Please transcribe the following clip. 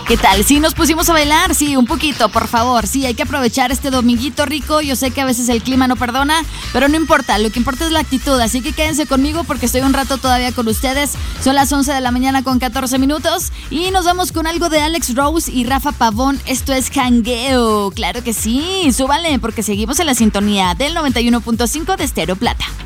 ¿Qué tal? Sí, nos pusimos a bailar, sí, un poquito, por favor. Sí, hay que aprovechar este dominguito rico. Yo sé que a veces el clima no perdona, pero no importa, lo que importa es la actitud. Así que quédense conmigo porque estoy un rato todavía con ustedes. Son las 11 de la mañana con 14 minutos y nos vamos con algo de Alex Rose y Rafa Pavón. Esto es Jangueo. Claro que sí, súbale porque seguimos en la sintonía del 91.5 de Stereo Plata.